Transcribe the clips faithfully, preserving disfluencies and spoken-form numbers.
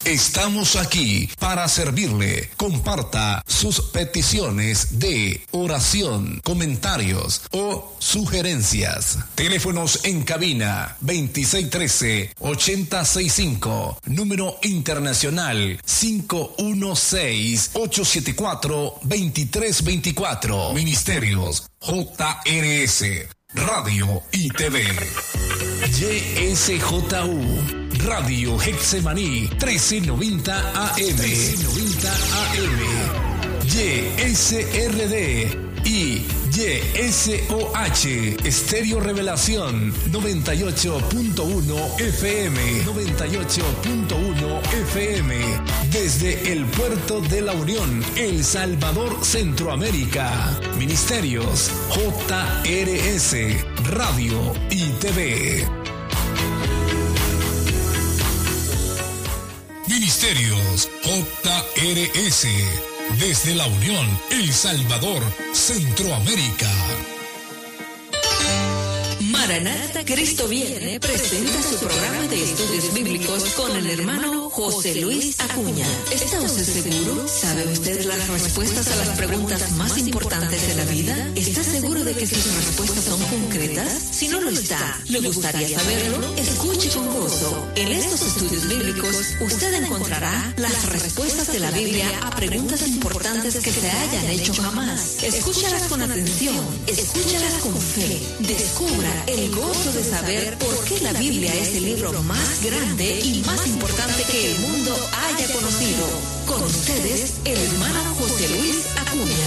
Estamos aquí para servirle. Comparta sus peticiones de oración, comentarios o sugerencias. Teléfonos en cabina veintiséis trece, ochenta sesenta y cinco. Número internacional cinco uno seis, ocho siete cuatro, dos tres dos cuatro. Ministerios J R S, Radio y T V. Y S J U, Radio Hexemaní, trece noventa A M. trece noventa A M. Y S R D y Y S O H, Estéreo Revelación, noventa y ocho punto uno F M. noventa y ocho punto uno F M. Desde el Puerto de la Unión, El Salvador, Centroamérica. Ministerios J R S, Radio y T V. Ministerios J R S, desde la Unión, El Salvador, Centroamérica. Maranata, Cristo viene presenta su programa de estudios bíblicos con el hermano José Luis Acuña. ¿Está usted seguro? ¿Sabe usted las respuestas a las preguntas más importantes de la vida? ¿Está seguro de que sus respuestas son concretas? Si no lo está, ¿le gustaría saberlo? Escuche con gozo. En estos estudios bíblicos, usted encontrará las respuestas de la Biblia a preguntas importantes que se hayan hecho jamás. Escúchalas con atención, escúchalas con fe, descubra el gozo de saber por qué la Biblia es el libro más grande y más importante que el mundo haya conocido. Con ustedes, el hermano José Luis Acuña.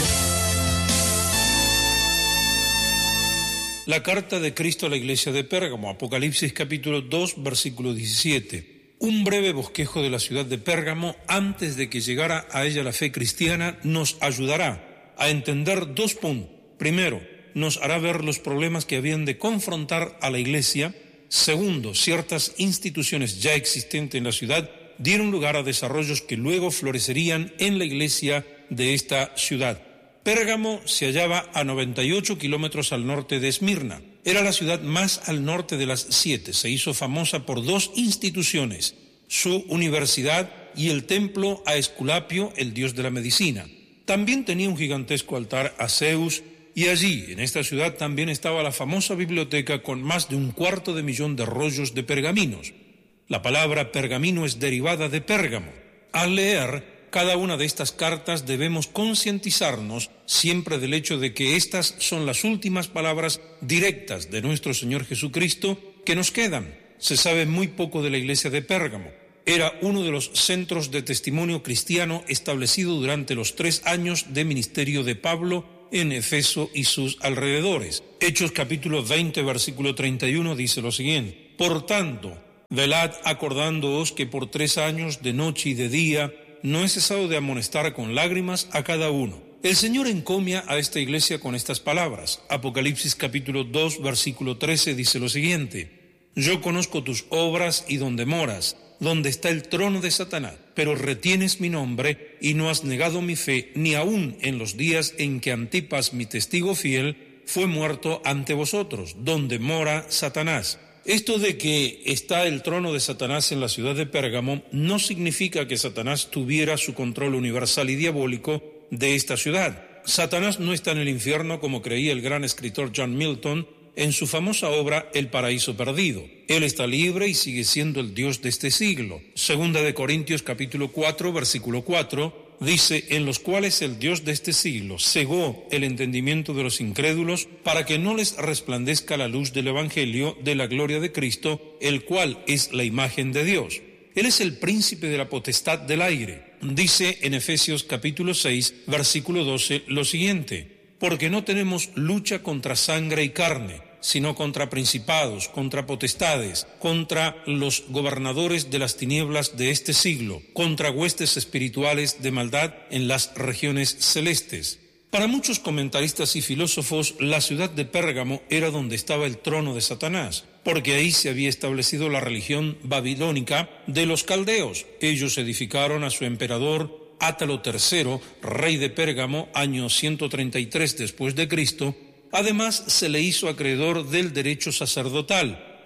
La carta de Cristo a la iglesia de Pérgamo, Apocalipsis capítulo dos, versículo diecisiete. Un breve bosquejo de la ciudad de Pérgamo antes de que llegara a ella la fe cristiana nos ayudará a entender dos puntos. Primero, nos hará ver los problemas que habían de confrontar a la iglesia. Segundo, ciertas instituciones ya existentes en la ciudad dieron lugar a desarrollos que luego florecerían en la iglesia de esta ciudad. Pérgamo se hallaba a noventa y ocho kilómetros al norte de Esmirna. Era la ciudad más al norte de las siete. Se hizo famosa por dos instituciones, su universidad y el templo a Esculapio, el dios de la medicina. También tenía un gigantesco altar a Zeus. Y allí, en esta ciudad, también estaba la famosa biblioteca con más de un cuarto de millón de rollos de pergaminos. La palabra pergamino es derivada de Pérgamo. Al leer cada una de estas cartas debemos concientizarnos siempre del hecho de que estas son las últimas palabras directas de nuestro Señor Jesucristo que nos quedan. Se sabe muy poco de la iglesia de Pérgamo. Era uno de los centros de testimonio cristiano establecido durante los tres años de ministerio de Pablo en Efeso y sus alrededores. Hechos capítulo veinte, versículo treinta y uno dice lo siguiente: Por tanto, velad acordándoos que por tres años, de noche y de día, no he cesado de amonestar con lágrimas a cada uno. El Señor encomia a esta iglesia con estas palabras. Apocalipsis capítulo dos, versículo trece dice lo siguiente: Yo conozco tus obras y donde moras, donde está el trono de Satanás, pero retienes mi nombre y no has negado mi fe, ni aun en los días en que Antipas, mi testigo fiel, fue muerto ante vosotros, donde mora Satanás. Esto de que está el trono de Satanás en la ciudad de Pérgamo no significa que Satanás tuviera su control universal y diabólico de esta ciudad. Satanás no está en el infierno como creía el gran escritor John Milton en su famosa obra El paraíso perdido. Él está libre y sigue siendo el Dios de este siglo. Segunda de Corintios capítulo cuatro, versículo cuatro, dice: en los cuales el Dios de este siglo cegó el entendimiento de los incrédulos para que no les resplandezca la luz del evangelio de la gloria de Cristo, el cual es la imagen de Dios. Él es el príncipe de la potestad del aire. Dice en Efesios capítulo seis, versículo doce, lo siguiente: porque no tenemos lucha contra sangre y carne, sino contra principados, contra potestades, contra los gobernadores de las tinieblas de este siglo, contra huestes espirituales de maldad en las regiones celestes. Para muchos comentaristas y filósofos, la ciudad de Pérgamo era donde estaba el trono de Satanás, porque ahí se había establecido la religión babilónica de los caldeos. Ellos edificaron a su emperador Átalo tercero, rey de Pérgamo, año ciento treinta y tres después de Cristo. Además, se le hizo acreedor del derecho sacerdotal,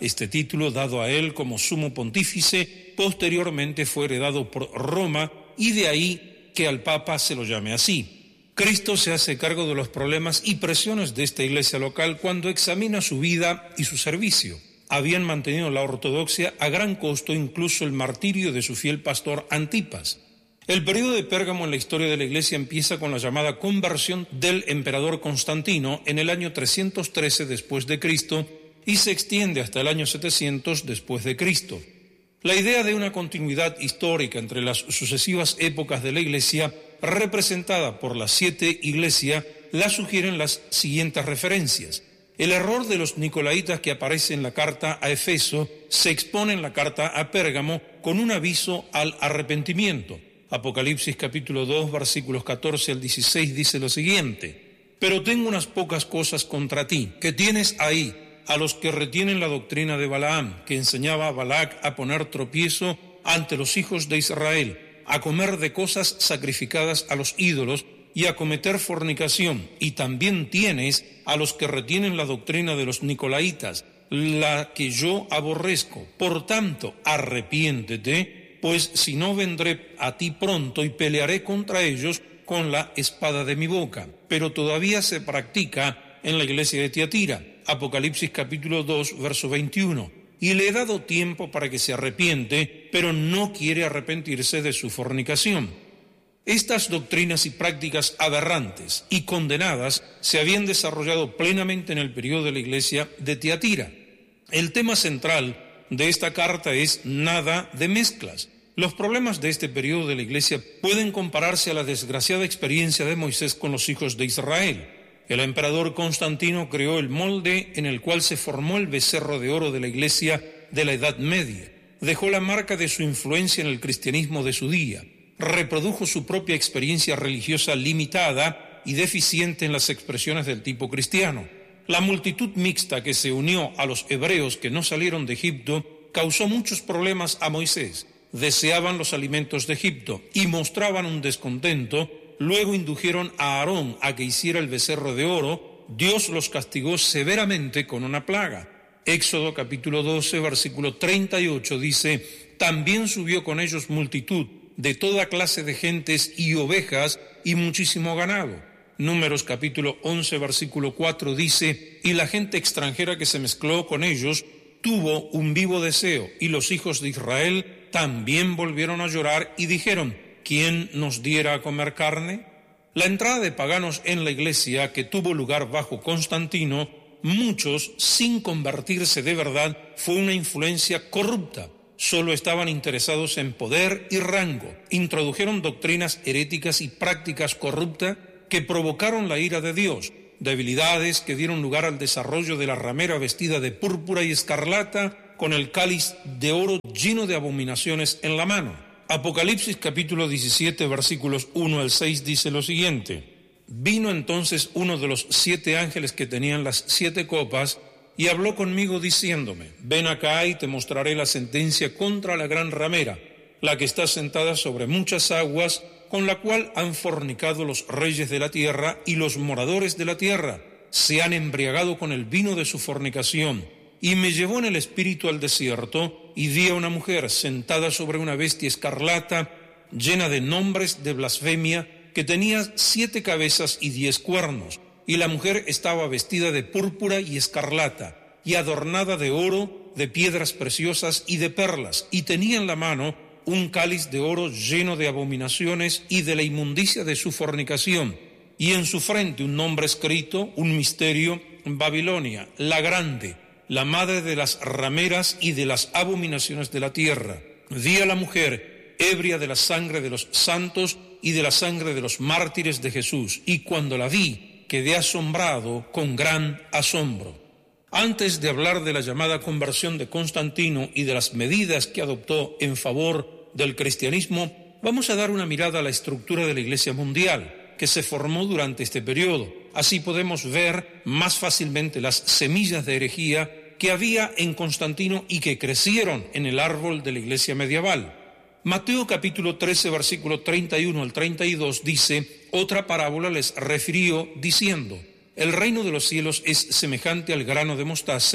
Este título, dado a él como sumo pontífice, posteriormente fue heredado por Roma y de ahí que al Papa se lo llame así. Cristo se hace cargo de los problemas y presiones de esta iglesia local cuando examina su vida y su servicio. Habían mantenido la ortodoxia a gran costo, incluso el martirio de su fiel pastor Antipas. El periodo de Pérgamo en la historia de la Iglesia empieza con la llamada conversión del emperador Constantino en el año trescientos trece después de Cristo y se extiende hasta el año setecientos después de Cristo. La idea de una continuidad histórica entre las sucesivas épocas de la Iglesia, representada por las siete iglesias, la sugieren las siguientes referencias. El error de los nicolaitas que aparece en la carta a Efeso se expone en la carta a Pérgamo con un aviso al arrepentimiento. Apocalipsis capítulo dos, versículos catorce al dieciséis dice lo siguiente: pero tengo unas pocas cosas contra ti, que tienes ahí a los que retienen la doctrina de Balaam, que enseñaba a Balac a poner tropiezo ante los hijos de Israel, a comer de cosas sacrificadas a los ídolos y a cometer fornicación. Y también tienes a los que retienen la doctrina de los nicolaitas, la que yo aborrezco. Por tanto, arrepiéntete, pues si no vendré a ti pronto y pelearé contra ellos con la espada de mi boca. Pero todavía se practica en la iglesia de Tiatira. Apocalipsis capítulo dos, verso veintiuno. Y le he dado tiempo para que se arrepiente, pero no quiere arrepentirse de su fornicación. Estas doctrinas y prácticas aberrantes y condenadas se habían desarrollado plenamente en el periodo de la iglesia de Tiatira. El tema central de esta carta es nada de mezclas. Los problemas de este periodo de la iglesia pueden compararse a la desgraciada experiencia de Moisés con los hijos de Israel. El emperador Constantino creó el molde en el cual se formó el becerro de oro de la iglesia de la Edad Media. Dejó la marca de su influencia en el cristianismo de su día. Reprodujo su propia experiencia religiosa limitada y deficiente en las expresiones del tipo cristiano. La multitud mixta que se unió a los hebreos que no salieron de Egipto causó muchos problemas a Moisés. Deseaban los alimentos de Egipto y mostraban un descontento. Luego indujeron a Aarón a que hiciera el becerro de oro. Dios los castigó severamente con una plaga. Éxodo capítulo doce, versículo treinta y ocho dice: también subió con ellos multitud de toda clase de gentes y ovejas y muchísimo ganado. Números capítulo once, versículo cuatro dice: y la gente extranjera que se mezcló con ellos tuvo un vivo deseo, y los hijos de Israel también volvieron a llorar y dijeron: ¿quién nos diera a comer carne? La entrada de paganos en la iglesia, que tuvo lugar bajo Constantino, muchos sin convertirse de verdad, fue una influencia corrupta. Solo estaban interesados en poder y rango. Introdujeron doctrinas heréticas y prácticas corruptas que provocaron la ira de Dios, debilidades que dieron lugar al desarrollo de la ramera vestida de púrpura y escarlata con el cáliz de oro lleno de abominaciones en la mano. Apocalipsis capítulo diecisiete, versículos uno al seis dice lo siguiente: vino entonces uno de los siete ángeles que tenían las siete copas y habló conmigo diciéndome: ven acá y te mostraré la sentencia contra la gran ramera, la que está sentada sobre muchas aguas, con la cual han fornicado los reyes de la tierra y los moradores de la tierra, se han embriagado con el vino de su fornicación. Y me llevó en el espíritu al desierto, y vi a una mujer sentada sobre una bestia escarlata, llena de nombres de blasfemia, que tenía siete cabezas y diez cuernos. Y la mujer estaba vestida de púrpura y escarlata, y adornada de oro, de piedras preciosas y de perlas, y tenía en la mano un cáliz de oro lleno de abominaciones y de la inmundicia de su fornicación, y en su frente un nombre escrito, un misterio: Babilonia, la grande, la madre de las rameras y de las abominaciones de la tierra. Vi a la mujer ebria de la sangre de los santos y de la sangre de los mártires de Jesús, y cuando la vi quedé asombrado con gran asombro. Antes de hablar de la llamada conversión de Constantino y de las medidas que adoptó en favor del cristianismo, vamos a dar una mirada a la estructura de la Iglesia mundial que se formó durante este periodo. Así podemos ver más fácilmente las semillas de herejía que había en Constantino y que crecieron en el árbol de la Iglesia medieval. Mateo capítulo trece, versículo treinta y uno al treinta y dos dice: otra parábola les refirió diciendo: el reino de los cielos es semejante al grano de mostaza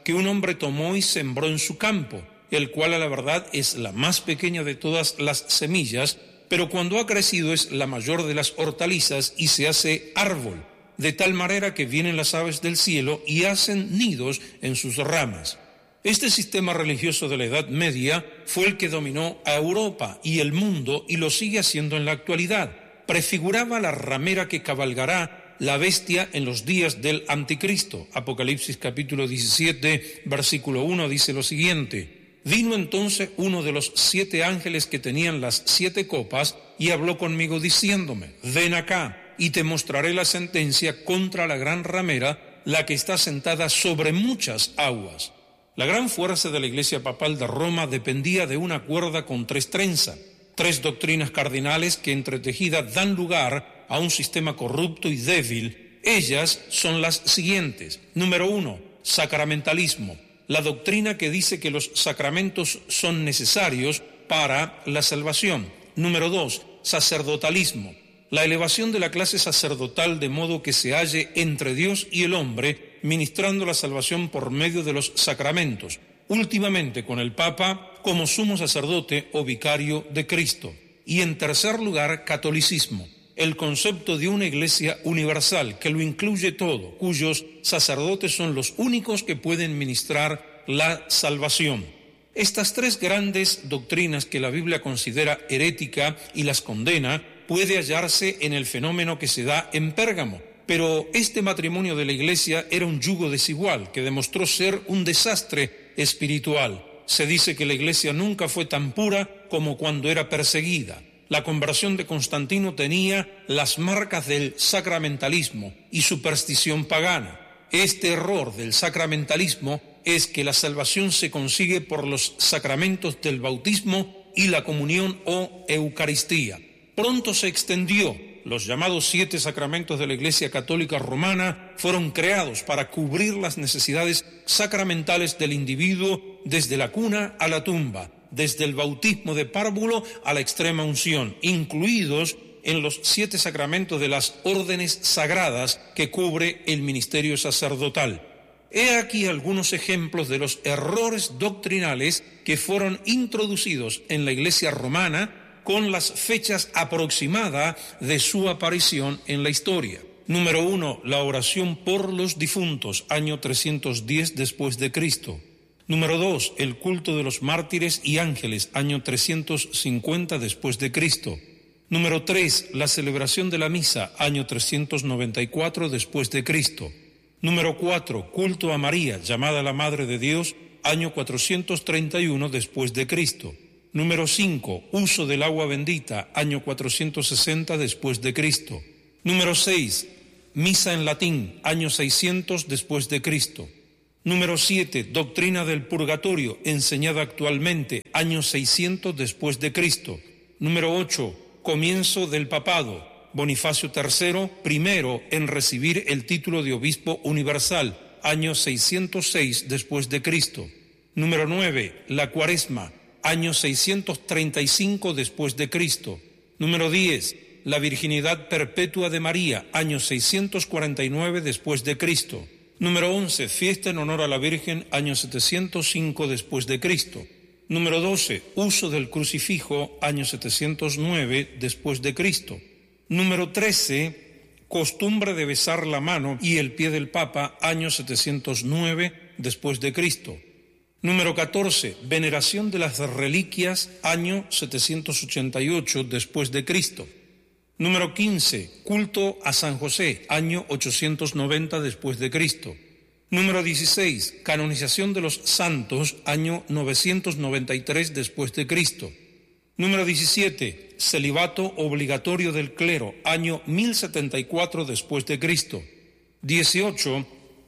que un hombre tomó y sembró en su campo, el cual a la verdad es la más pequeña de todas las semillas, pero cuando ha crecido es la mayor de las hortalizas y se hace árbol, de tal manera que vienen las aves del cielo y hacen nidos en sus ramas. Este sistema religioso de la Edad Media fue el que dominó a Europa y el mundo y lo sigue haciendo en la actualidad. Prefiguraba la ramera que cabalgará la bestia en los días del anticristo. Apocalipsis capítulo diecisiete, versículo uno dice lo siguiente: Vino entonces uno de los siete ángeles que tenían las siete copas y habló conmigo diciéndome: Ven acá y te mostraré la sentencia contra la gran ramera, la que está sentada sobre muchas aguas. La gran fuerza de la Iglesia Papal de Roma dependía de una cuerda con tres trenzas, tres doctrinas cardinales que entretejidas dan lugar a un sistema corrupto y débil. Ellas son las siguientes. Número uno, sacramentalismo, la doctrina que dice que los sacramentos son necesarios para la salvación. Número dos, sacerdotalismo, la elevación de la clase sacerdotal de modo que se halle entre Dios y el hombre, ministrando la salvación por medio de los sacramentos, últimamente con el Papa como sumo sacerdote o vicario de Cristo. Y en tercer lugar, catolicismo, el concepto de una iglesia universal que lo incluye todo, cuyos sacerdotes son los únicos que pueden ministrar la salvación. Estas tres grandes doctrinas que la Biblia considera herética y las condena puede hallarse en el fenómeno que se da en Pérgamo. Pero este matrimonio de la Iglesia era un yugo desigual que demostró ser un desastre espiritual. Se dice que la Iglesia nunca fue tan pura como cuando era perseguida. La conversión de Constantino tenía las marcas del sacramentalismo y superstición pagana. Este error del sacramentalismo es que la salvación se consigue por los sacramentos del bautismo y la comunión o Eucaristía. Pronto se extendió. Los llamados siete sacramentos de la Iglesia Católica Romana fueron creados para cubrir las necesidades sacramentales del individuo desde la cuna a la tumba, desde el bautismo de párvulo a la extrema unción, incluidos en los siete sacramentos de las órdenes sagradas que cubre el ministerio sacerdotal. He aquí algunos ejemplos de los errores doctrinales que fueron introducidos en la Iglesia romana con las fechas aproximadas de su aparición en la historia. Número uno, la oración por los difuntos, año trescientos diez después de Cristo. Número dos, el culto de los mártires y ángeles, año trescientos cincuenta después de Cristo. Número tres, la celebración de la misa, año trescientos noventa y cuatro después de Cristo. Número cuatro, culto a María, llamada la Madre de Dios, año cuatrocientos treinta y uno después de Cristo. Número cinco, uso del agua bendita, año cuatrocientos sesenta después de Cristo. Número seis, misa en latín, año seiscientos después de Cristo. Número siete, doctrina del purgatorio, enseñada actualmente, año seiscientos después de Cristo. Número ocho, comienzo del papado, Bonifacio tercero, primero en recibir el título de obispo universal, año seiscientos seis después de Cristo. Número nueve, la cuaresma, año seiscientos treinta y cinco después de Cristo. Número diez, la virginidad perpetua de María, año seiscientos cuarenta y nueve después de Cristo. Número once, fiesta en honor a la Virgen, año setecientos cinco después de Cristo. Número doce, uso del crucifijo, año setecientos nueve después de Cristo. Número trece, costumbre de besar la mano y el pie del Papa, año setecientos nueve después de Cristo. Número catorce, veneración de las reliquias, año setecientos ochenta y ocho después de Cristo. Número quince, culto a San José, año ochocientos noventa después de Cristo. Número dieciséis, canonización de los santos, año novecientos noventa y tres después de Cristo. Número diecisiete, celibato obligatorio del clero, año mil setenta y cuatro después de Cristo. dieciocho,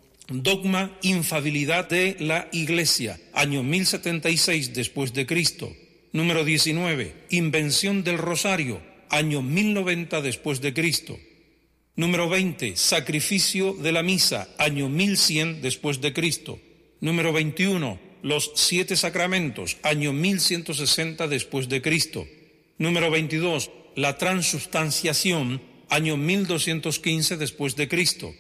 dogma infabilidad de la Iglesia, año mil setenta y seis después de Cristo. Número diecinueve, invención del rosario, año mil noventa después de Cristo. Número veinte, sacrificio de la misa, año mil cien después de Cristo. Número veintiuno, los siete sacramentos, año mil ciento sesenta después de Cristo. Número veintidós, la transubstanciación, año mil doscientos quince después de Cristo.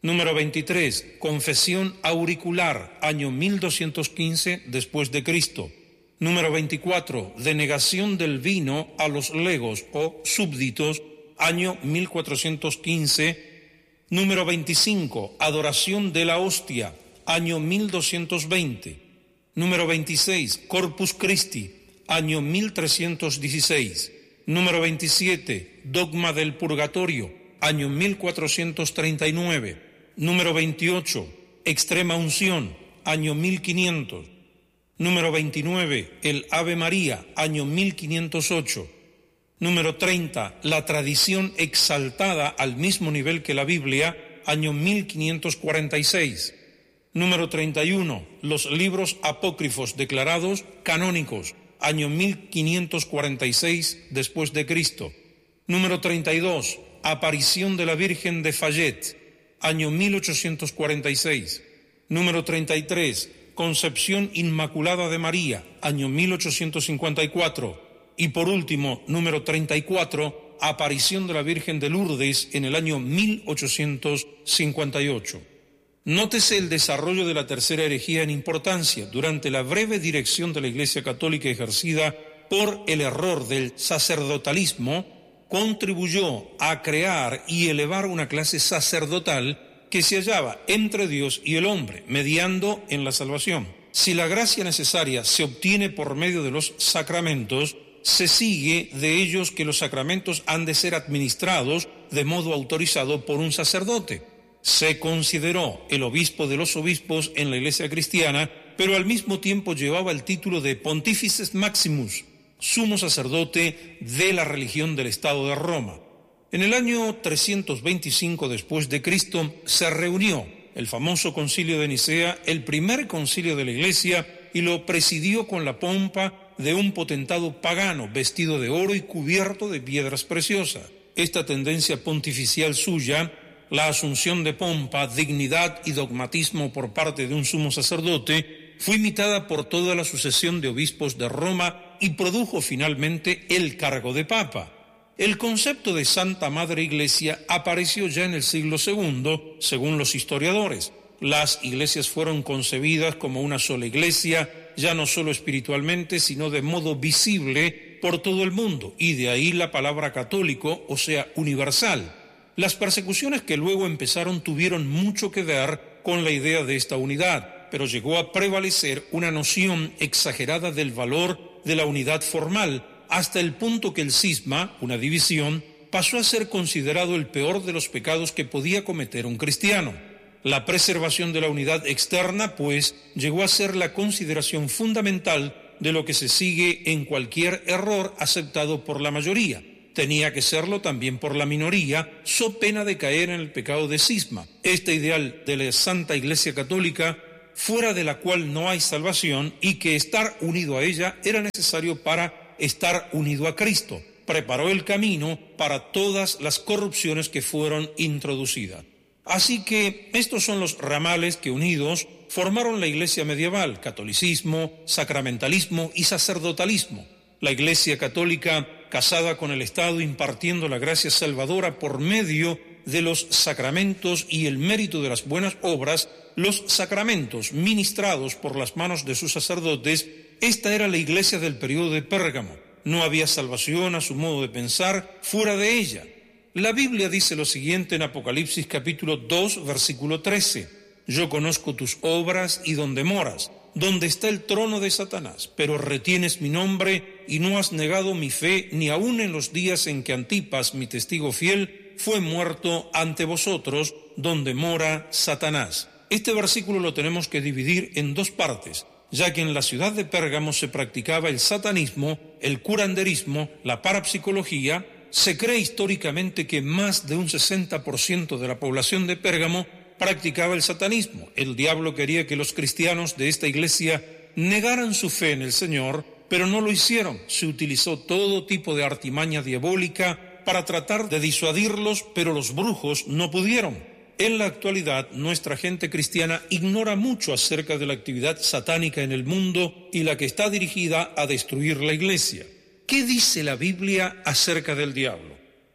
Número veintitrés, confesión auricular, año mil doscientos quince después de Cristo. Número veinticuatro, denegación del vino a los legos o súbditos, año mil cuatrocientos quince. Número veinticinco, adoración de la hostia, año mil doscientos veinte. Número veintiséis, Corpus Christi, año mil trescientos dieciséis. Número veintisiete, dogma del purgatorio, año mil cuatrocientos treinta y nueve. Número veintiocho, extrema unción, año mil quinientos. Número veintinueve, el Ave María, año mil quinientos ocho. Número treinta, la tradición exaltada al mismo nivel que la Biblia, año mil quinientos cuarenta y seis. Número treinta y uno, los libros apócrifos declarados canónicos, año mil quinientos cuarenta y seis después de Cristo. Número treinta y dos, aparición de la Virgen de Fayette, año mil ochocientos cuarenta y seis. Número treinta y tres, Concepción Inmaculada de María, año mil ochocientos cincuenta y cuatro. Y por último, número treinta y cuatro, aparición de la Virgen de Lourdes en el año mil ochocientos cincuenta y ocho. Nótese el desarrollo de la tercera herejía en importancia durante la breve dirección de la Iglesia Católica ejercida por el error del sacerdotalismo. Contribuyó a crear y elevar una clase sacerdotal que se hallaba entre Dios y el hombre, mediando en la salvación. Si la gracia necesaria se obtiene por medio de los sacramentos, se sigue de ellos que los sacramentos han de ser administrados de modo autorizado por un sacerdote. Se consideró el obispo de los obispos en la Iglesia cristiana, pero al mismo tiempo llevaba el título de Pontifices Maximus, sumo sacerdote de la religión del Estado de Roma. En el año trescientos veinticinco después de Cristo se reunió el famoso Concilio de Nicea, el primer concilio de la Iglesia, y lo presidió con la pompa de un potentado pagano vestido de oro y cubierto de piedras preciosas. Esta tendencia pontificial suya, la asunción de pompa, dignidad y dogmatismo por parte de un sumo sacerdote, fue imitada por toda la sucesión de obispos de Roma y produjo finalmente el cargo de papa. El concepto de Santa Madre Iglesia apareció ya en el siglo segundo, según los historiadores. Las iglesias fueron concebidas como una sola iglesia, ya no solo espiritualmente, sino de modo visible por todo el mundo, y de ahí la palabra católico, o sea, universal. Las persecuciones que luego empezaron tuvieron mucho que ver con la idea de esta unidad, pero llegó a prevalecer una noción exagerada del valor de la unidad formal, hasta el punto que el cisma, una división, pasó a ser considerado el peor de los pecados que podía cometer un cristiano. La preservación de la unidad externa, pues, llegó a ser la consideración fundamental de lo que se sigue en cualquier error aceptado por la mayoría. Tenía que serlo también por la minoría, so pena de caer en el pecado de cisma. Este ideal de la Santa Iglesia Católica, fuera de la cual no hay salvación, y que estar unido a ella era necesario para estar unido a Cristo, preparó el camino para todas las corrupciones que fueron introducidas. Así que estos son los ramales que unidos formaron la Iglesia medieval: catolicismo, sacramentalismo y sacerdotalismo. La Iglesia católica, casada con el Estado, impartiendo la gracia salvadora por medio de los sacramentos y el mérito de las buenas obras, los sacramentos ministrados por las manos de sus sacerdotes. Esta era la iglesia del periodo de Pérgamo. No había salvación, a su modo de pensar, fuera de ella. La Biblia dice lo siguiente en Apocalipsis capítulo dos, versículo trece. Yo conozco tus obras y donde moras, donde está el trono de Satanás, pero retienes mi nombre y no has negado mi fe, ni aun en los días en que Antipas, mi testigo fiel, fue muerto ante vosotros, donde mora Satanás. Este versículo lo tenemos que dividir en dos partes, ya que en la ciudad de Pérgamo se practicaba el satanismo, el curanderismo, la parapsicología. Se cree históricamente que más de un sesenta por ciento de la población de Pérgamo practicaba el satanismo. El diablo quería que los cristianos de esta iglesia negaran su fe en el Señor, pero no lo hicieron. Se utilizó todo tipo de artimaña diabólica para tratar de disuadirlos, pero los brujos no pudieron. En la actualidad, nuestra gente cristiana ignora mucho acerca de la actividad satánica en el mundo y la que está dirigida a destruir la iglesia. ¿Qué dice la Biblia acerca del diablo?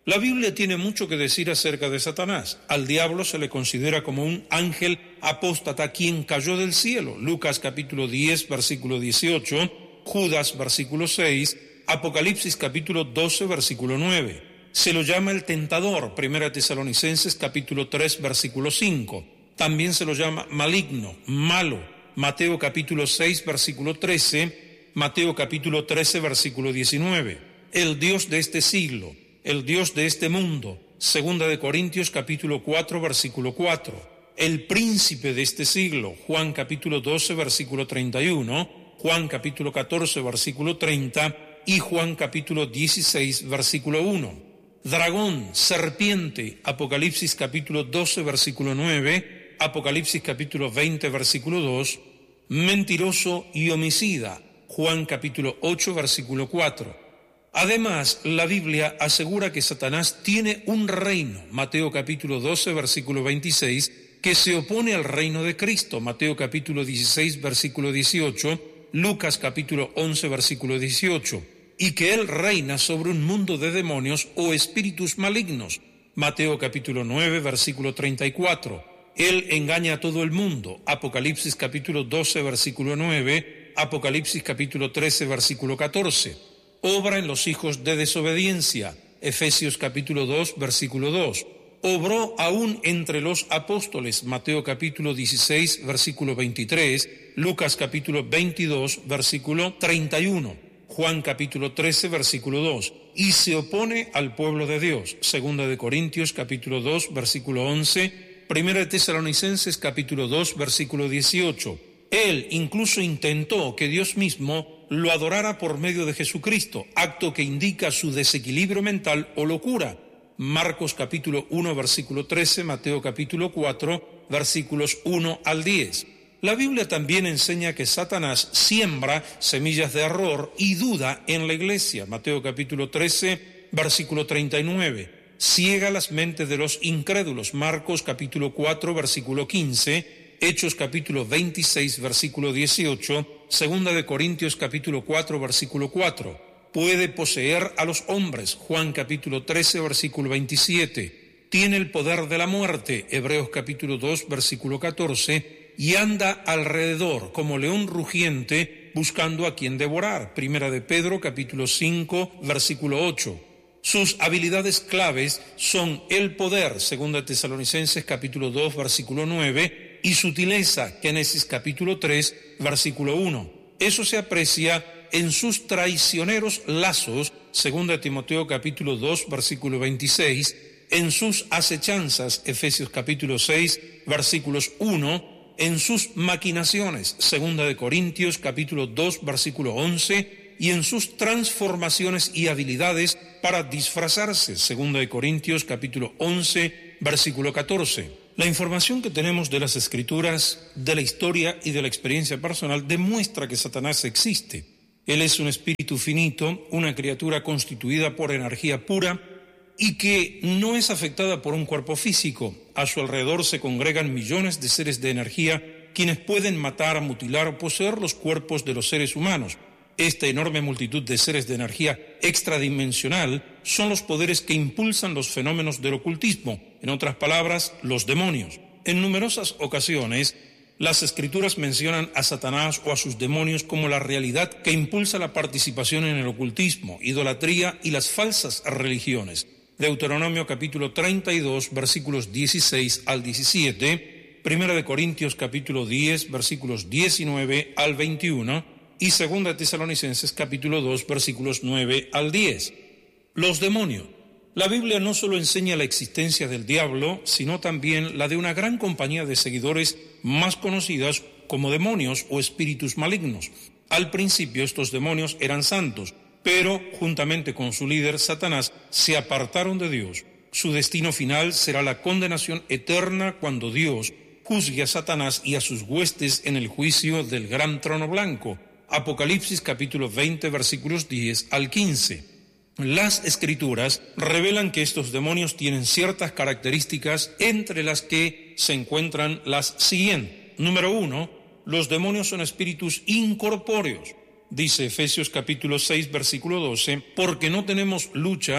La Biblia tiene mucho que decir acerca de Satanás. Al diablo se le considera como un ángel apóstata quien cayó del cielo. Lucas capítulo diez, versículo dieciocho, Judas versículo seis, Apocalipsis capítulo doce, versículo nueve. Se lo llama el tentador, Primera Tesalonicenses capítulo tres, versículo cinco. También se lo llama maligno, malo, Mateo capítulo seis, versículo trece, Mateo capítulo trece, versículo diecinueve. El Dios de este siglo, el Dios de este mundo, Segunda de Corintios capítulo cuatro, versículo cuatro. El príncipe de este siglo, Juan capítulo doce, versículo treinta y uno, Juan capítulo catorce, versículo treinta y Juan capítulo dieciséis, versículo uno. Dragón, serpiente, Apocalipsis capítulo doce, versículo nueve, Apocalipsis capítulo veinte, versículo dos. Mentiroso y homicida, Juan capítulo ocho, versículo cuatro. Además, la Biblia asegura que Satanás tiene un reino, Mateo capítulo doce, versículo veintiséis, que se opone al reino de Cristo, Mateo capítulo dieciséis, versículo dieciocho, Lucas capítulo once, versículo dieciocho, y que él reina sobre un mundo de demonios o espíritus malignos, Mateo capítulo nueve, versículo treinta y cuatro. Él engaña a todo el mundo, Apocalipsis capítulo doce, versículo nueve, Apocalipsis capítulo trece, versículo catorce. Obra en los hijos de desobediencia, Efesios capítulo dos, versículo dos. Obró aún entre los apóstoles, Mateo capítulo dieciséis, versículo veintitrés, Lucas capítulo veintidós, versículo treinta y uno, Juan capítulo trece, versículo dos, y se opone al pueblo de Dios, Segunda de Corintios capítulo dos, versículo once, Primera de Tesalonicenses capítulo dos, versículo dieciocho. Él incluso intentó que Dios mismo lo adorara por medio de Jesucristo, acto que indica su desequilibrio mental o locura. Marcos capítulo uno, versículo trece, Mateo capítulo cuatro, versículos uno al diez. La Biblia también enseña que Satanás siembra semillas de error y duda en la iglesia. Mateo capítulo trece, versículo treinta y nueve. Ciega las mentes de los incrédulos. Marcos capítulo cuatro, versículo quince. Hechos capítulo veintiséis, versículo dieciocho, Segunda de Corintios capítulo cuatro, versículo cuatro. Puede poseer a los hombres, Juan capítulo trece, versículo veintisiete. Tiene el poder de la muerte, Hebreos capítulo dos, versículo catorce, y anda alrededor como león rugiente buscando a quien devorar, Primera de Pedro capítulo cinco, versículo ocho. Sus habilidades claves son el poder, Segunda de Tesalonicenses capítulo dos, versículo nueve, y sutileza, Génesis capítulo tres, versículo uno. Eso se aprecia en sus traicioneros lazos, Segunda de Timoteo capítulo dos, versículo veintiséis, en sus acechanzas, Efesios capítulo seis, versículos uno, en sus maquinaciones, Segunda de Corintios capítulo dos, versículo once, y en sus transformaciones y habilidades para disfrazarse, Segunda de Corintios capítulo once, versículo catorce. La información que tenemos de las Escrituras, de la historia y de la experiencia personal demuestra que Satanás existe. Él es un espíritu finito, una criatura constituida por energía pura y que no es afectada por un cuerpo físico. A su alrededor se congregan millones de seres de energía quienes pueden matar, mutilar o poseer los cuerpos de los seres humanos. Esta enorme multitud de seres de energía extradimensional son los poderes que impulsan los fenómenos del ocultismo, en otras palabras, los demonios. En numerosas ocasiones, las Escrituras mencionan a Satanás o a sus demonios como la realidad que impulsa la participación en el ocultismo, idolatría y las falsas religiones. Deuteronomio capítulo treinta y dos, versículos dieciséis al diecisiete, Primera de Corintios capítulo diez, versículos diecinueve al veintiuno, y Segunda de Tesalonicenses capítulo dos, versículos nueve al diez. Los demonios. La Biblia no solo enseña la existencia del diablo, sino también la de una gran compañía de seguidores más conocidas como demonios o espíritus malignos. Al principio estos demonios eran santos, pero juntamente con su líder Satanás se apartaron de Dios. Su destino final será la condenación eterna cuando Dios juzgue a Satanás y a sus huestes en el juicio del gran trono blanco. Apocalipsis capítulo veinte, versículos diez al quince. Las Escrituras revelan que estos demonios tienen ciertas características, entre las que se encuentran las siguientes. Número uno, los demonios son espíritus incorpóreos. Dice Efesios capítulo seis, versículo doce, porque no tenemos lucha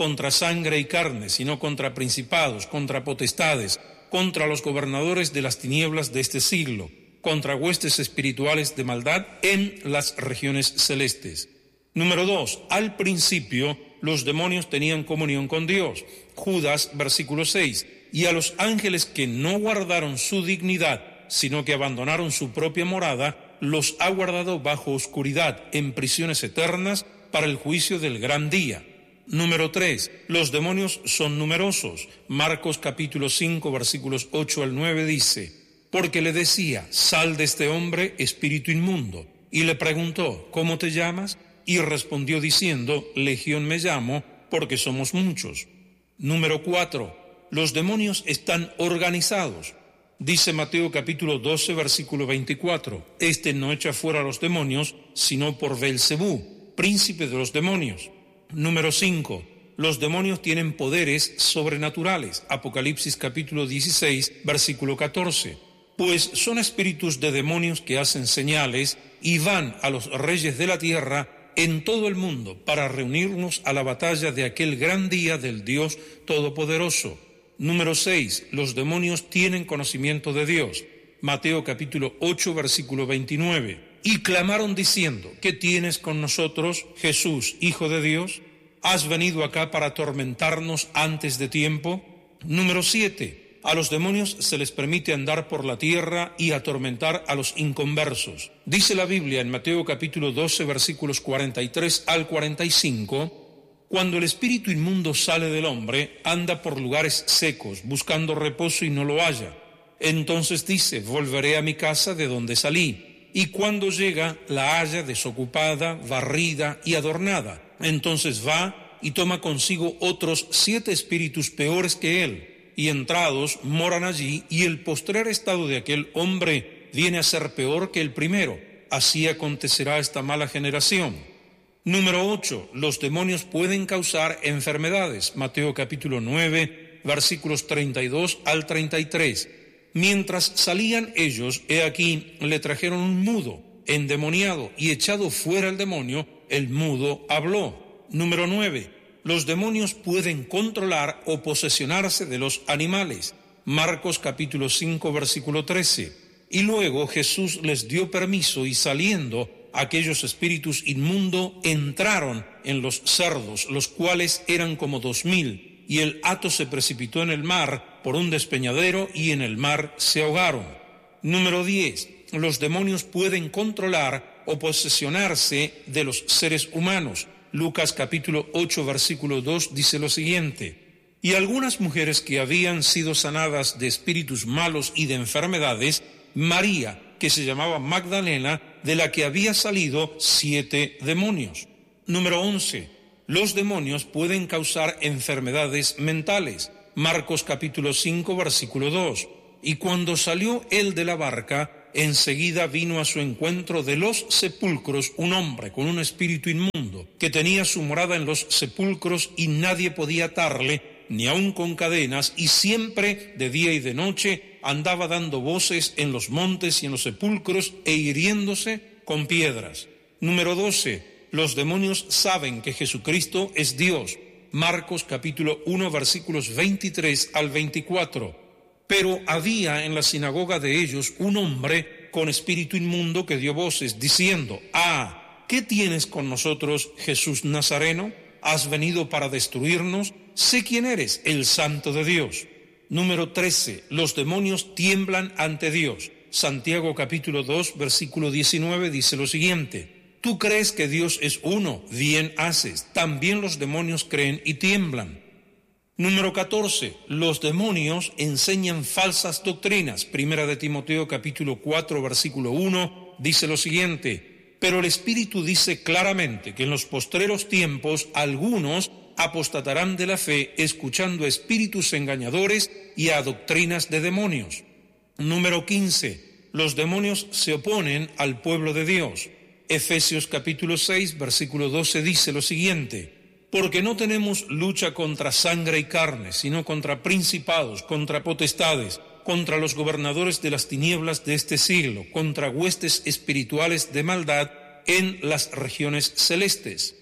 contra sangre y carne, sino contra principados, contra potestades, contra los gobernadores de las tinieblas de este siglo, contra huestes espirituales de maldad en las regiones celestes. Número dos, al principio los demonios tenían comunión con Dios. Judas, versículo seis, y a los ángeles que no guardaron su dignidad, sino que abandonaron su propia morada, los ha guardado bajo oscuridad, en prisiones eternas, para el juicio del gran día. Número tres, los demonios son numerosos. Marcos capítulo cinco, versículos ocho al nueve dice, porque le decía, sal de este hombre, espíritu inmundo. Y le preguntó, ¿cómo te llamas? Y respondió diciendo, Legión me llamo, porque somos muchos. Número cuatro, los demonios están organizados. Dice Mateo capítulo doce, versículo veinticuatro, este no echa fuera a los demonios, sino por Belcebú, príncipe de los demonios. Número cinco, los demonios tienen poderes sobrenaturales. Apocalipsis capítulo dieciséis, versículo catorce. Pues son espíritus de demonios que hacen señales y van a los reyes de la tierra en todo el mundo para reunirnos a la batalla de aquel gran día del Dios Todopoderoso. Número seis, los demonios tienen conocimiento de Dios. Mateo capítulo ocho, versículo veintinueve. Y clamaron diciendo, ¿qué tienes con nosotros, Jesús, Hijo de Dios? ¿Has venido acá para atormentarnos antes de tiempo? Número siete, a los demonios se les permite andar por la tierra y atormentar a los inconversos. Dice la Biblia en Mateo capítulo doce, versículos cuarenta y tres al cuarenta y cinco, cuando el espíritu inmundo sale del hombre, anda por lugares secos, buscando reposo y no lo halla. Entonces dice, volveré a mi casa de donde salí. Y cuando llega, la halla desocupada, barrida y adornada. Entonces va y toma consigo otros siete espíritus peores que él, y entrados moran allí, y el postrer estado de aquel hombre viene a ser peor que el primero. Así acontecerá esta mala generación. Número ocho, los demonios pueden causar enfermedades. Mateo capítulo nueve, versículos treinta y dos al treinta y tres. Mientras salían ellos, he aquí, le trajeron un mudo, endemoniado, y echado fuera el demonio, el mudo habló. Número nueve, los demonios pueden controlar o posesionarse de los animales. Marcos capítulo cinco, versículo trece. Y luego Jesús les dio permiso y saliendo, aquellos espíritus inmundos entraron en los cerdos, los cuales eran como dos mil, y el hato se precipitó en el mar por un despeñadero y en el mar se ahogaron. Número diez. Los demonios pueden controlar o posesionarse de los seres humanos. Lucas capítulo ocho, versículo dos dice lo siguiente: y algunas mujeres que habían sido sanadas de espíritus malos y de enfermedades, María, que se llamaba Magdalena, de la que había salido siete demonios. Número once. Los demonios pueden causar enfermedades mentales. Marcos capítulo cinco, versículo dos. Y cuando salió él de la barca, enseguida vino a su encuentro de los sepulcros un hombre con un espíritu inmundo, que tenía su morada en los sepulcros y nadie podía atarle, ni aun con cadenas, y siempre de día y de noche andaba dando voces en los montes y en los sepulcros e hiriéndose con piedras. Número doce. Los demonios saben que Jesucristo es Dios. Marcos capítulo uno, versículos veintitrés al veinticuatro. Pero había en la sinagoga de ellos un hombre con espíritu inmundo que dio voces, diciendo: Ah, ¿qué tienes con nosotros, Jesús Nazareno? ¿Has venido para destruirnos? Sé quién eres, el Santo de Dios. Número trece. Los demonios tiemblan ante Dios. Santiago capítulo dos, versículo diecinueve dice lo siguiente: Tú crees que Dios es uno, bien haces. También los demonios creen y tiemblan. Número catorce. Los demonios enseñan falsas doctrinas. Primera de Timoteo capítulo cuatro, versículo uno dice lo siguiente: Pero el Espíritu dice claramente que en los postreros tiempos algunos apostatarán de la fe, escuchando a espíritus engañadores y a doctrinas de demonios. Número quince. Los demonios se oponen al pueblo de Dios. Efesios capítulo seis, versículo doce dice lo siguiente: Porque no tenemos lucha contra sangre y carne, sino contra principados, contra potestades, contra los gobernadores de las tinieblas de este siglo, contra huestes espirituales de maldad en las regiones celestes.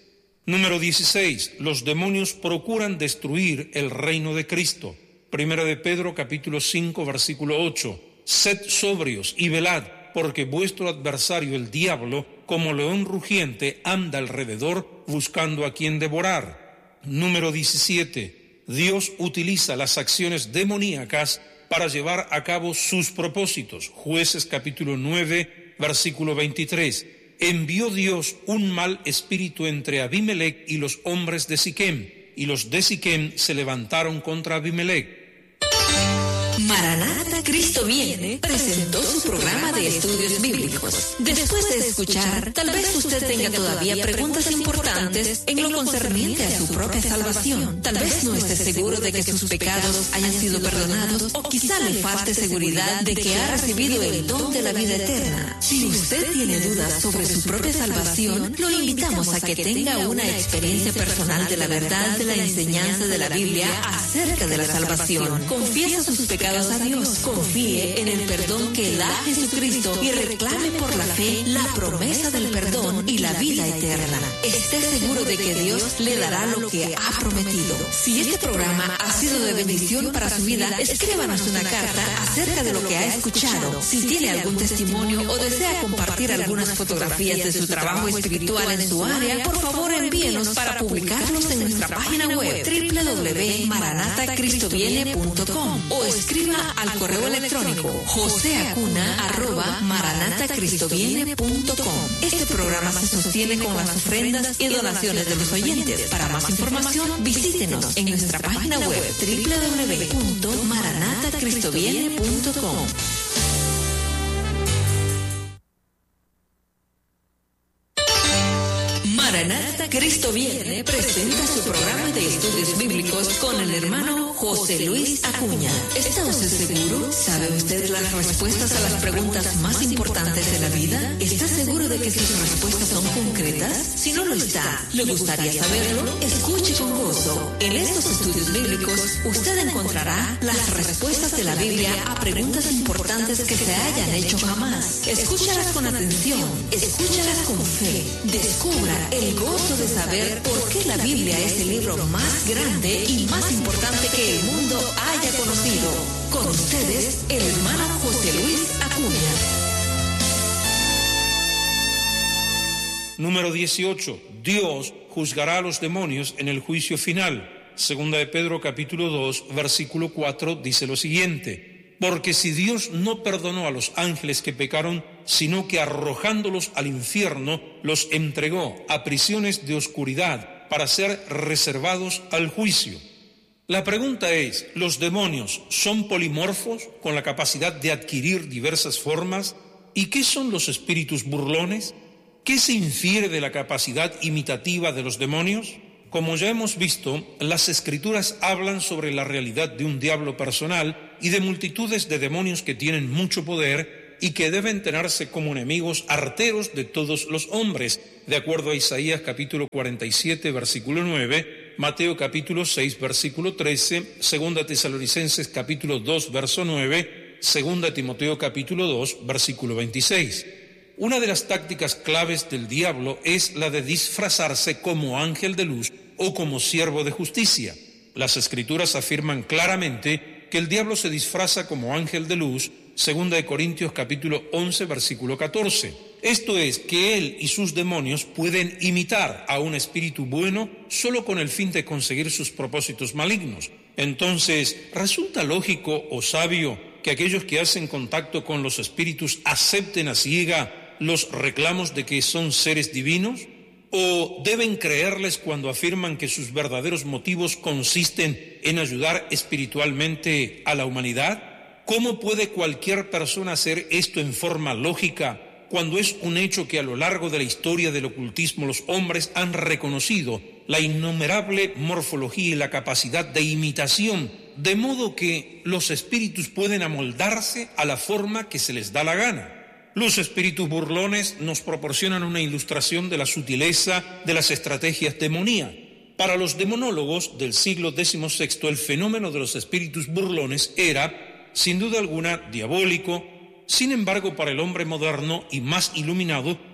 Número dieciséis. Los demonios procuran destruir el reino de Cristo. Primera de Pedro, capítulo cinco, versículo ocho. Sed sobrios y velad, porque vuestro adversario, el diablo, como león rugiente, anda alrededor buscando a quien devorar. Número diecisiete. Dios utiliza las acciones demoníacas para llevar a cabo sus propósitos. Jueces capítulo nueve, versículo veintitrés. Envió Dios un mal espíritu entre Abimelec y los hombres de Siquem, y los de Siquem se levantaron contra Abimelec. Maranata, Cristo viene, presentó su programa de estudios bíblicos. Después de escuchar, tal vez usted tenga todavía preguntas importantes en lo concerniente a su propia salvación. Tal vez no esté seguro de que sus pecados hayan sido perdonados, o quizá le falte seguridad de que ha recibido el don de la vida eterna. Si usted tiene dudas sobre su propia salvación, lo invitamos a que tenga una experiencia personal de la verdad de la enseñanza de la Biblia acerca de la salvación. Confiesa sus pecados a Dios, confíe en el perdón que da Jesucristo y reclame por la fe la promesa del perdón y la vida eterna. Esté seguro de que Dios le dará lo que ha prometido. Si este programa ha sido de bendición para su vida, escríbanos una carta acerca de lo que ha escuchado. Si tiene algún testimonio o desea compartir algunas fotografías de su trabajo espiritual en su área, por favor envíenos para publicarlos en nuestra página web doble u doble u doble u punto maranata cristo viene punto com o escriba al correo electrónico joseacuna arroba maranata cristo viene punto com. Este programa se sostiene con las ofrendas y donaciones de los oyentes. Para más información, visítenos en nuestra página web doble u doble u doble u punto maranata cristo viene punto com. Maranata, Cristo viene, presenta su programa de estudios bíblicos con el hermano José Luis Acuña. ¿Está usted seguro? ¿Sabe usted las respuestas a las preguntas más importantes de la vida? ¿Está seguro de que sus respuestas son concretas? Si no lo está, ¿le gustaría saberlo? Escuche con gozo. En estos estudios bíblicos, usted encontrará las respuestas de la Biblia a preguntas importantes que se hayan hecho jamás. Escúchalas con atención, escúchalas con fe. Descubra el gozo de saber por qué la Biblia es el libro más grande y más importante que el mundo haya conocido. Con ustedes, el hermano José Luis Acuña. Número dieciocho. Dios juzgará a los demonios en el juicio final. Segunda de Pedro capítulo dos, versículo cuatro dice lo siguiente: porque si Dios no perdonó a los ángeles que pecaron, sino que arrojándolos al infierno, los entregó a prisiones de oscuridad para ser reservados al juicio. La pregunta es, ¿los demonios son polimorfos con la capacidad de adquirir diversas formas? ¿Y qué son los espíritus burlones? ¿Qué se infiere de la capacidad imitativa de los demonios? Como ya hemos visto, las Escrituras hablan sobre la realidad de un diablo personal y de multitudes de demonios que tienen mucho poder y que deben tenerse como enemigos arteros de todos los hombres, de acuerdo a Isaías capítulo cuarenta y siete, versículo nueve, Mateo capítulo seis, versículo trece, Segunda Tesalonicenses capítulo dos, verso nueve, Segunda Timoteo capítulo dos, versículo veintiséis. Una de las tácticas claves del diablo es la de disfrazarse como ángel de luz o como siervo de justicia. Las Escrituras afirman claramente que el diablo se disfraza como ángel de luz, segunda de Corintios capítulo once, versículo catorce. Esto es, que él y sus demonios pueden imitar a un espíritu bueno solo con el fin de conseguir sus propósitos malignos. Entonces, ¿resulta lógico o sabio que aquellos que hacen contacto con los espíritus acepten a ciega los reclamos de que son seres divinos? ¿O deben creerles cuando afirman que sus verdaderos motivos consisten en ayudar espiritualmente a la humanidad? ¿Cómo puede cualquier persona hacer esto en forma lógica cuando es un hecho que a lo largo de la historia del ocultismo los hombres han reconocido la innumerable morfología y la capacidad de imitación, de modo que los espíritus pueden amoldarse a la forma que se les da la gana? Los espíritus burlones nos proporcionan una ilustración de la sutileza de las estrategias demoníacas. Para los demonólogos del siglo decimosexto, el fenómeno de los espíritus burlones era, sin duda alguna, diabólico. Sin embargo, para el hombre moderno y más iluminado,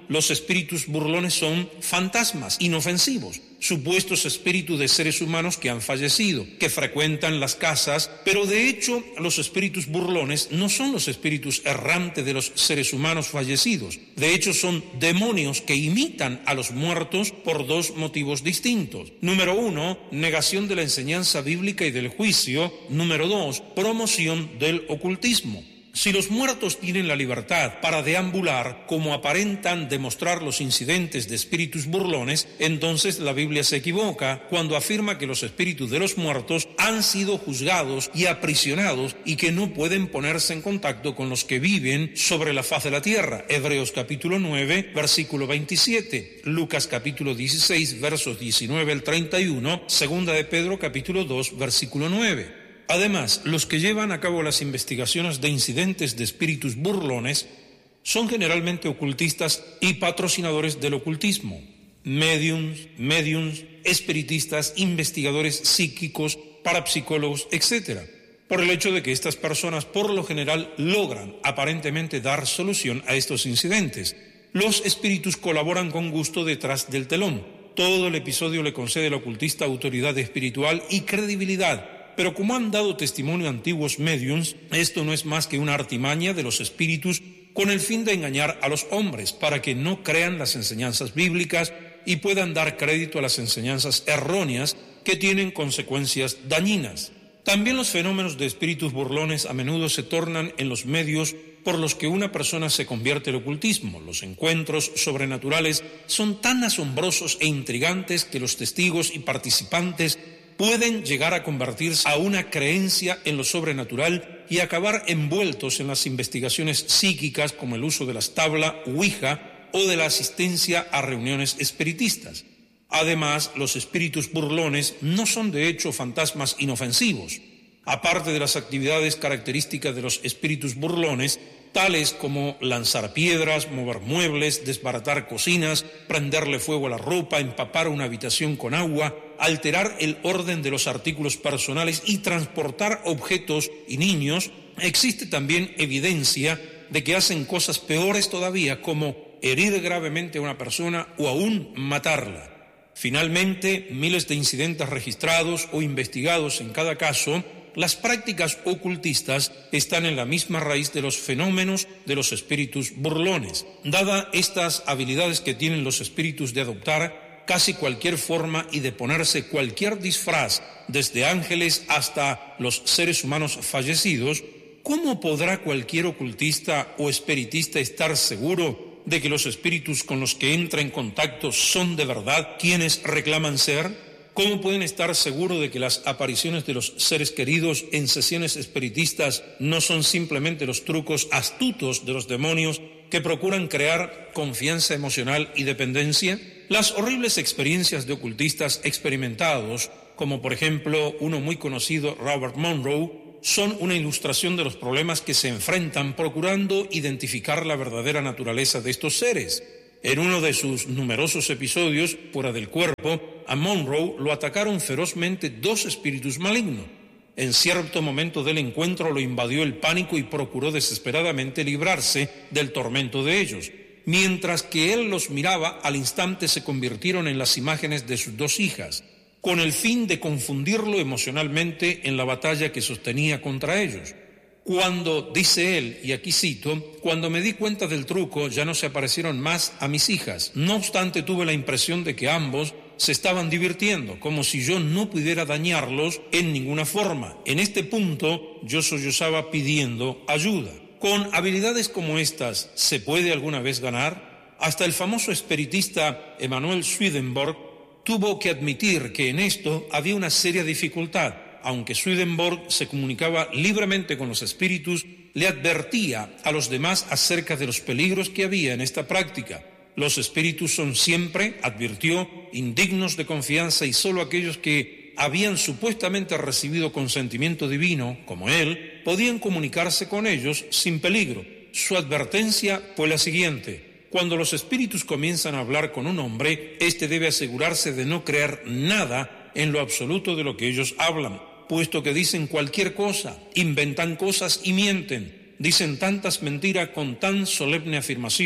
los espíritus burlones son fantasmas inofensivos, supuestos espíritus de seres humanos que han fallecido, que frecuentan las casas, pero de hecho los espíritus burlones no son los espíritus errantes de los seres humanos fallecidos. De hecho son demonios que imitan a los muertos por dos motivos distintos. Número uno, negación de la enseñanza bíblica y del juicio. Número dos, promoción del ocultismo. Si los muertos tienen la libertad para deambular, como aparentan demostrar los incidentes de espíritus burlones, entonces la Biblia se equivoca cuando afirma que los espíritus de los muertos han sido juzgados y aprisionados y que no pueden ponerse en contacto con los que viven sobre la faz de la tierra. Hebreos capítulo nueve, versículo veintisiete, Lucas capítulo dieciséis, versos diecinueve al treinta y uno, Segunda de Pedro capítulo dos, versículo nueve. Además, los que llevan a cabo las investigaciones de incidentes de espíritus burlones son generalmente ocultistas y patrocinadores del ocultismo, médiums, médiums, espiritistas, investigadores psíquicos, parapsicólogos, etcétera, por el hecho de que estas personas por lo general logran aparentemente dar solución a estos incidentes. Los espíritus colaboran con gusto detrás del telón. Todo el episodio le concede al ocultista autoridad espiritual y credibilidad. Pero como han dado testimonio antiguos médiums, esto no es más que una artimaña de los espíritus con el fin de engañar a los hombres para que no crean las enseñanzas bíblicas y puedan dar crédito a las enseñanzas erróneas que tienen consecuencias dañinas. También los fenómenos de espíritus burlones a menudo se tornan en los medios por los que una persona se convierte al ocultismo. Los encuentros sobrenaturales son tan asombrosos e intrigantes que los testigos y participantes pueden llegar a convertirse a una creencia en lo sobrenatural y acabar envueltos en las investigaciones psíquicas como el uso de las tablas Ouija o de la asistencia a reuniones espiritistas. Además, los espíritus burlones no son de hecho fantasmas inofensivos. Aparte de las actividades características de los espíritus burlones, tales como lanzar piedras, mover muebles, desbaratar cocinas, prenderle fuego a la ropa, empapar una habitación con agua, alterar el orden de los artículos personales y transportar objetos y niños, existe también evidencia de que hacen cosas peores todavía, como herir gravemente a una persona o aún matarla. Finalmente, miles de incidentes registrados o investigados en cada caso. Las prácticas ocultistas están en la misma raíz de los fenómenos de los espíritus burlones. Dada estas habilidades que tienen los espíritus de adoptar casi cualquier forma y de ponerse cualquier disfraz, desde ángeles hasta los seres humanos fallecidos, ¿cómo podrá cualquier ocultista o espiritista estar seguro de que los espíritus con los que entra en contacto son de verdad quienes reclaman ser? ¿Cómo pueden estar seguros de que las apariciones de los seres queridos en sesiones espiritistas no son simplemente los trucos astutos de los demonios que procuran crear confianza emocional y dependencia? Las horribles experiencias de ocultistas experimentados, como por ejemplo uno muy conocido, Robert Monroe, son una ilustración de los problemas que se enfrentan procurando identificar la verdadera naturaleza de estos seres. En uno de sus numerosos episodios fuera del cuerpo, a Monroe lo atacaron ferozmente dos espíritus malignos. En cierto momento del encuentro lo invadió el pánico y procuró desesperadamente librarse del tormento de ellos. Mientras que él los miraba, al instante se convirtieron en las imágenes de sus dos hijas, con el fin de confundirlo emocionalmente en la batalla que sostenía contra ellos. Cuando, dice él, y aquí cito, cuando me di cuenta del truco ya no se aparecieron más a mis hijas. No obstante, tuve la impresión de que ambos se estaban divirtiendo, como si yo no pudiera dañarlos en ninguna forma. En este punto yo sollozaba pidiendo ayuda. ¿Con habilidades como estas se puede alguna vez ganar? Hasta el famoso espiritista Emanuel Swedenborg tuvo que admitir que en esto había una seria dificultad. Aunque Swedenborg se comunicaba libremente con los espíritus, le advertía a los demás acerca de los peligros que había en esta práctica. Los espíritus son siempre, advirtió, indignos de confianza y solo aquellos que habían supuestamente recibido consentimiento divino, como él, podían comunicarse con ellos sin peligro. Su advertencia fue la siguiente: cuando los espíritus comienzan a hablar con un hombre, éste debe asegurarse de no creer nada en lo absoluto de lo que ellos hablan, puesto que dicen cualquier cosa, inventan cosas y mienten. Dicen tantas mentiras con tan solemne afirmación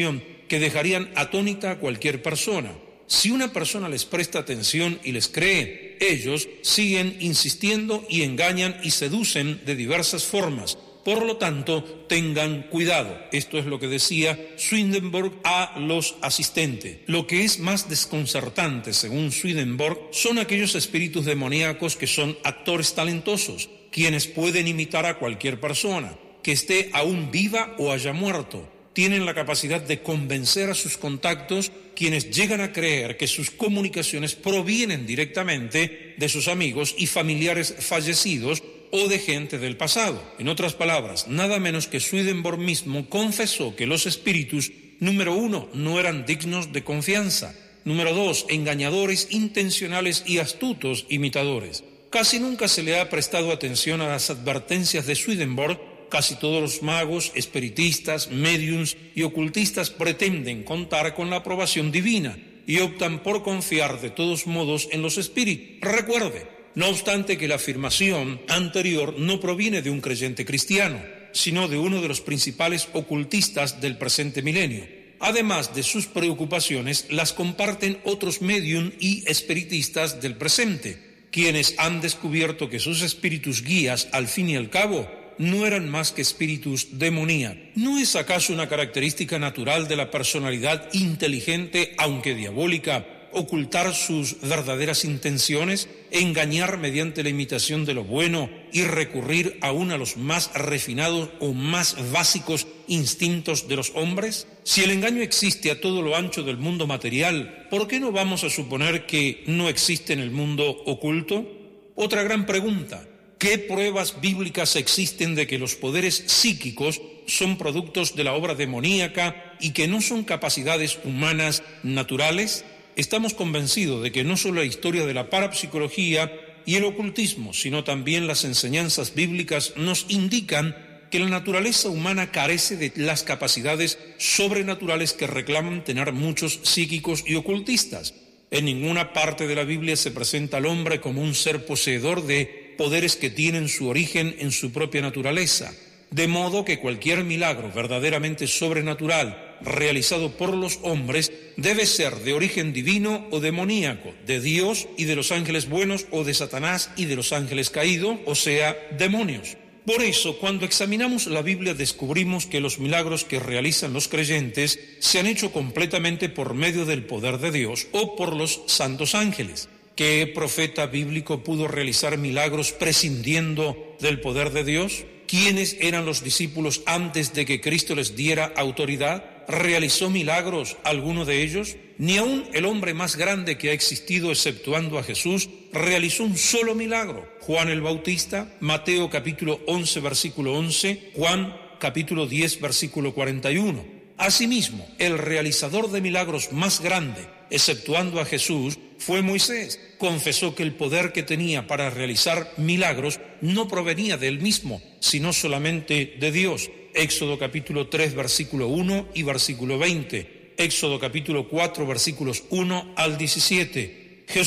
que dejarían atónita a cualquier persona. Si una persona les presta atención y les cree, ellos siguen insistiendo y engañan y seducen de diversas formas. Por lo tanto, tengan cuidado. Esto es lo que decía Swedenborg a los asistentes. Lo que es más desconcertante, según Swedenborg, son aquellos espíritus demoníacos que son actores talentosos, quienes pueden imitar a cualquier persona, que esté aún viva o haya muerto. Tienen la capacidad de convencer a sus contactos, quienes llegan a creer que sus comunicaciones provienen directamente de sus amigos y familiares fallecidos o de gente del pasado. En otras palabras, nada menos que Swedenborg mismo confesó que los espíritus, número uno, no eran dignos de confianza, número dos, engañadores, intencionales y astutos imitadores. Casi nunca se le ha prestado atención a las advertencias de Swedenborg. Casi todos los magos, espiritistas, médiums y ocultistas pretenden contar con la aprobación divina y optan por confiar de todos modos en los espíritus. Recuerde, no obstante, que la afirmación anterior no proviene de un creyente cristiano, sino de uno de los principales ocultistas del presente milenio. Además de sus preocupaciones, las comparten otros médium y espiritistas del presente, quienes han descubierto que sus espíritus guías, al fin y al cabo, no eran más que espíritus demoníacos. ¿No es acaso una característica natural de la personalidad inteligente, aunque diabólica, ocultar sus verdaderas intenciones, engañar mediante la imitación de lo bueno y recurrir aún a los más refinados o más básicos instintos de los hombres? Si el engaño existe a todo lo ancho del mundo material, ¿por qué no vamos a suponer que no existe en el mundo oculto? Otra gran pregunta: ¿qué pruebas bíblicas existen de que los poderes psíquicos son productos de la obra demoníaca y que no son capacidades humanas naturales? Estamos convencidos de que no solo la historia de la parapsicología y el ocultismo, sino también las enseñanzas bíblicas nos indican que la naturaleza humana carece de las capacidades sobrenaturales que reclaman tener muchos psíquicos y ocultistas. En ninguna parte de la Biblia se presenta al hombre como un ser poseedor de poderes que tienen su origen en su propia naturaleza, de modo que cualquier milagro verdaderamente sobrenatural realizado por los hombres debe ser de origen divino o demoníaco, de Dios y de los ángeles buenos o de Satanás y de los ángeles caídos, o sea, demonios. Por eso, cuando examinamos la Biblia descubrimos que los milagros que realizan los creyentes se han hecho completamente por medio del poder de Dios o por los santos ángeles. ¿Qué profeta bíblico pudo realizar milagros prescindiendo del poder de Dios? ¿Quiénes eran los discípulos antes de que Cristo les diera autoridad? ¿Realizó milagros alguno de ellos? Ni aun el hombre más grande que ha existido, exceptuando a Jesús, realizó un solo milagro. Juan el Bautista, Mateo capítulo once, versículo once, Juan capítulo diez, versículo cuarenta y uno. Asimismo, el realizador de milagros más grande, exceptuando a Jesús, fue Moisés. Confesó que el poder que tenía para realizar milagros no provenía de él mismo, sino solamente de Dios. Éxodo capítulo tres, versículo uno y versículo veinte. Éxodo capítulo cuatro, versículos uno al diecisiete.